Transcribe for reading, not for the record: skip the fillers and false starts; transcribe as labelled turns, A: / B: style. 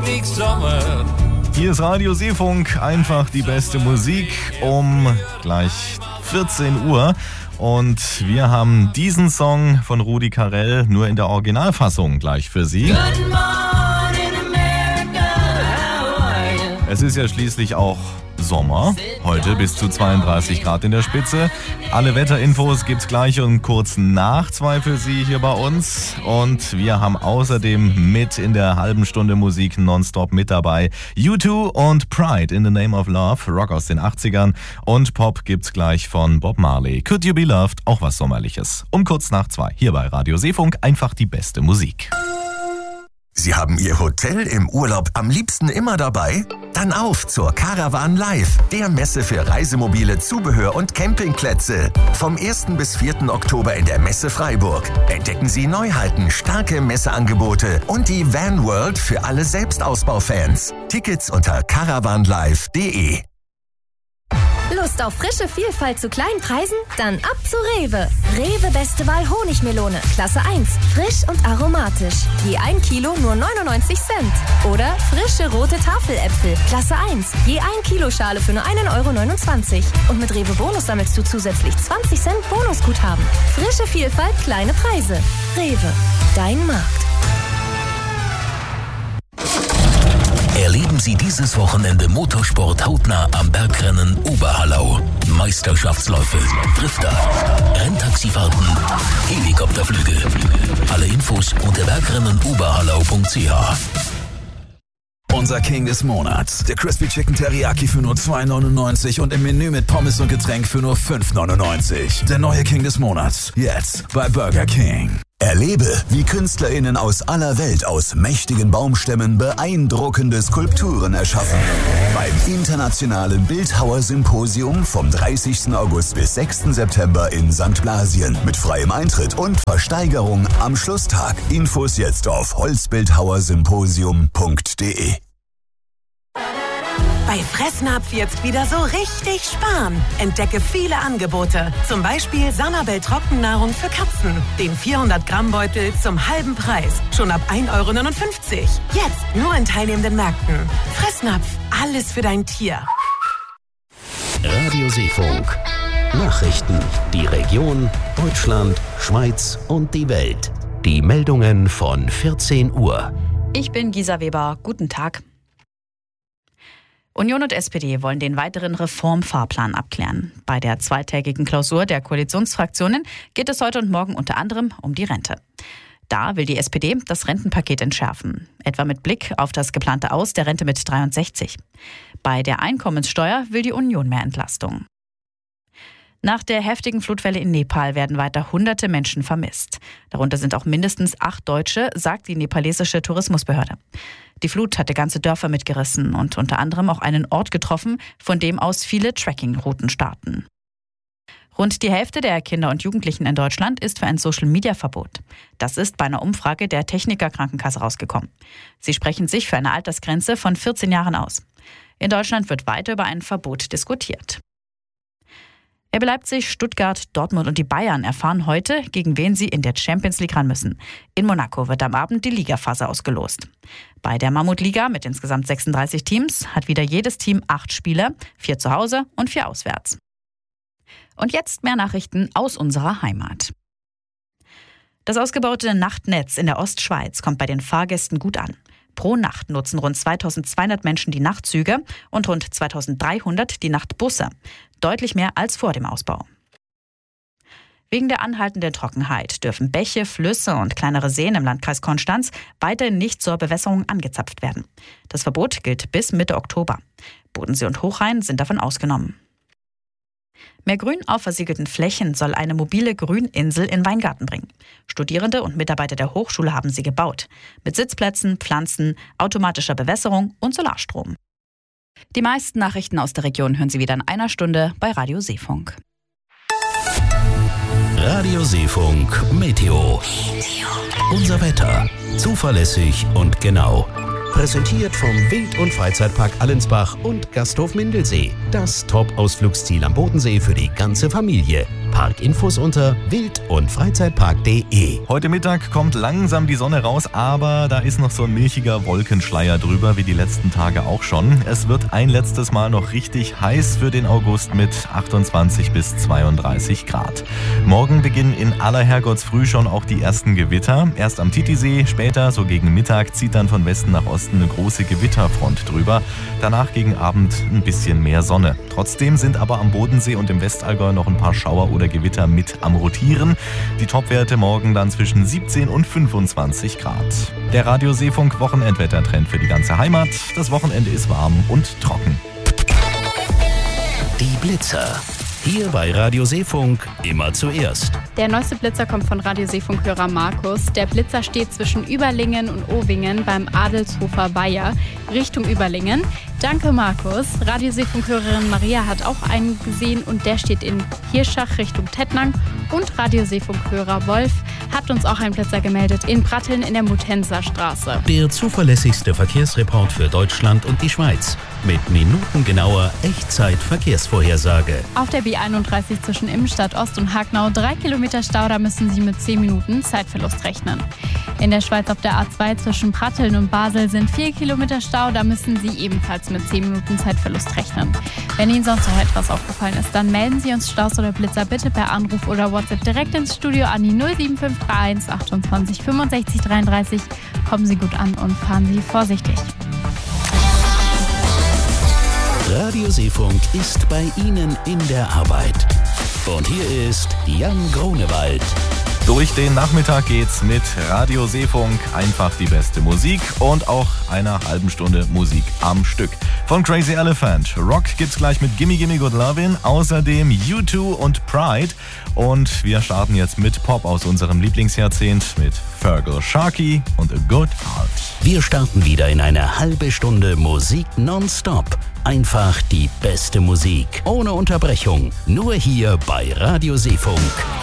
A: richtig Sommer.
B: Hier ist Radio Seefunk, einfach die beste Musik um gleich 14 Uhr. Und wir haben diesen Song von Rudi Carrell nur in der Originalfassung gleich für Sie.
A: Good morning America, how are you?
B: Es ist ja schließlich auch Sommer. Heute bis zu 32 Grad in der Spitze. Alle Wetterinfos gibt's gleich und kurz nach 2 für Sie hier bei uns. Und wir haben außerdem mit in der halben Stunde Musik nonstop mit dabei U2 und Pride in the Name of Love, Rock aus den 80ern. Und Pop gibt's gleich von Bob Marley. Could You Be Loved, auch was Sommerliches. Um kurz nach 2 hier bei Radio Seefunk, einfach die beste Musik.
C: Sie haben Ihr Hotel im Urlaub am liebsten immer dabei? Dann auf zur Caravan Live, der Messe für Reisemobile, Zubehör und Campingplätze. Vom 1. bis 4. Oktober in der Messe Freiburg. Entdecken Sie Neuheiten, starke Messeangebote und die Van World für alle Selbstausbaufans. Tickets unter caravanlive.de.
D: Lust auf frische Vielfalt zu kleinen Preisen? Dann ab zu Rewe. Rewe Beste Wahl Honigmelone, Klasse 1. Frisch und aromatisch. Je 1 Kilo nur 99 Cent. Oder frische rote Tafeläpfel, Klasse 1. Je 1 Kilo Schale für nur 1,29 €. Und mit Rewe Bonus sammelst du zusätzlich 20 Cent Bonusguthaben. Frische Vielfalt, kleine Preise. Rewe, dein Markt.
E: Erleben Sie dieses Wochenende Motorsport hautnah am Bergrennen Oberhallau. Meisterschaftsläufe, Drifter, Renntaxifahrten, Helikopterflüge. Alle Infos unter bergrennenoberhallau.ch.
F: Unser King des Monats. Der Crispy Chicken Teriyaki für nur 2,99 € und im Menü mit Pommes und Getränk für nur 5,99 €. Der neue King des Monats. Jetzt bei Burger King.
C: Erlebe, wie KünstlerInnen aus aller Welt aus mächtigen Baumstämmen beeindruckende Skulpturen erschaffen. Beim Internationalen Bildhauersymposium vom 30. August bis 6. September in St. Blasien mit freiem Eintritt und Versteigerung am Schlusstag. Infos jetzt auf holzbildhauersymposium.de.
G: Bei Fressnapf jetzt wieder so richtig sparen. Entdecke viele Angebote. Zum Beispiel Sanabel Trockennahrung für Katzen. Den 400-Gramm-Beutel zum halben Preis. Schon ab 1,59 €. Jetzt nur in teilnehmenden Märkten. Fressnapf, alles für dein Tier.
E: Radio Seefunk. Nachrichten. Die Region, Deutschland, Schweiz und die Welt. Die Meldungen von 14 Uhr.
H: Ich bin Gisa Weber. Guten Tag. Union und SPD wollen den weiteren Reformfahrplan abklären. Bei der zweitägigen Klausur der Koalitionsfraktionen geht es heute und morgen unter anderem um die Rente. Da will die SPD das Rentenpaket entschärfen, etwa mit Blick auf das geplante Aus der Rente mit 63. Bei der Einkommenssteuer will die Union mehr Entlastung. Nach der heftigen Flutwelle in Nepal werden weiter hunderte Menschen vermisst. Darunter sind auch mindestens 8 Deutsche, sagt die nepalesische Tourismusbehörde. Die Flut hatte ganze Dörfer mitgerissen und unter anderem auch einen Ort getroffen, von dem aus viele Trekkingrouten starten. Rund die Hälfte der Kinder und Jugendlichen in Deutschland ist für ein Social-Media-Verbot. Das ist bei einer Umfrage der Techniker Krankenkasse rausgekommen. Sie sprechen sich für eine Altersgrenze von 14 Jahren aus. In Deutschland wird weiter über ein Verbot diskutiert. RB Leipzig, Stuttgart, Dortmund und die Bayern erfahren heute, gegen wen sie in der Champions League ran müssen. In Monaco wird am Abend die Ligaphase ausgelost. Bei der Mammutliga mit insgesamt 36 Teams hat wieder jedes Team 8 Spieler, 4 zu Hause und 4 auswärts. Und jetzt mehr Nachrichten aus unserer Heimat. Das ausgebaute Nachtnetz in der Ostschweiz kommt bei den Fahrgästen gut an. Pro Nacht nutzen rund 2200 Menschen die Nachtzüge und rund 2300 die Nachtbusse. Deutlich mehr als vor dem Ausbau. Wegen der anhaltenden Trockenheit dürfen Bäche, Flüsse und kleinere Seen im Landkreis Konstanz weiterhin nicht zur Bewässerung angezapft werden. Das Verbot gilt bis Mitte Oktober. Bodensee und Hochrhein sind davon ausgenommen. Mehr Grün auf versiegelten Flächen soll eine mobile Grüninsel in Weingarten bringen. Studierende und Mitarbeiter der Hochschule haben sie gebaut. Mit Sitzplätzen, Pflanzen, automatischer Bewässerung und Solarstrom. Die meisten Nachrichten aus der Region hören Sie wieder in einer Stunde bei Radio Seefunk.
E: Radio Seefunk Meteo. Unser Wetter. Zuverlässig und genau. Präsentiert vom Wild- und Freizeitpark Allensbach und Gasthof Mindelsee. Das Top-Ausflugsziel am Bodensee für die ganze Familie. Parkinfos unter wild- und freizeitpark.de.
B: Heute Mittag kommt langsam die Sonne raus, aber da ist noch so ein milchiger Wolkenschleier drüber, wie die letzten Tage auch schon. Es wird ein letztes Mal noch richtig heiß für den August mit 28 bis 32 Grad. Morgen beginnen in aller Herrgottsfrüh schon auch die ersten Gewitter. Erst am Titisee, später, so gegen Mittag, zieht dann von Westen nach Osten eine große Gewitterfront drüber. Danach gegen Abend ein bisschen mehr Sonne. Trotzdem sind aber am Bodensee und im Westallgäu noch ein paar Schauer oder Gewitter mit am Rotieren. Die Topwerte morgen dann zwischen 17 und 25 Grad. Der Radio-Seefunk-Wochenendwettertrend für die ganze Heimat. Das Wochenende ist warm und trocken.
E: Die Blitzer. Hier bei Radio Seefunk immer zuerst.
I: Der neueste Blitzer kommt von Radio-Seefunk-Hörer Markus. Der Blitzer steht zwischen Überlingen und Owingen beim Adelshofer Weiher Richtung Überlingen. Danke, Markus. Radio-Seefunk-Hörerin Maria hat auch einen gesehen und der steht in Hirschach Richtung Tettnang. Und Radio-Seefunk-Hörer Wolf hat uns auch einen Blitzer gemeldet in Pratteln in der Mutenser Straße.
E: Der zuverlässigste Verkehrsreport für Deutschland und die Schweiz. Mit minutengenauer Echtzeit-Verkehrsvorhersage.
I: Auf der B31 zwischen Immenstadt Ost und Hagnau 3 Kilometer Stau, da müssen Sie mit 10 Minuten Zeitverlust rechnen. In der Schweiz auf der A2 zwischen Pratteln und Basel sind 4 Kilometer Stau, da müssen Sie ebenfalls mit 10 Minuten Zeitverlust rechnen. Wenn Ihnen sonst noch etwas aufgefallen ist, dann melden Sie uns Staus oder Blitzer bitte per Anruf oder WhatsApp direkt ins Studio an die 07531 28 65 33. Kommen Sie gut an und fahren Sie vorsichtig.
E: Radio Seefunk ist bei Ihnen in der Arbeit. Und hier ist Jan Grunewald.
B: Durch den Nachmittag geht's mit Radio Seefunk. Einfach die beste Musik und auch einer halben Stunde Musik am Stück. Von Crazy Elephant. Rock gibt's gleich mit Gimme Gimme Good Lovin', außerdem U2 und Pride. Und wir starten jetzt mit Pop aus unserem Lieblingsjahrzehnt mit Fergal Sharkey und A Good Heart.
E: Wir starten wieder in eine halbe Stunde Musik nonstop. Einfach die beste Musik. Ohne Unterbrechung. Nur hier bei Radio Seefunk.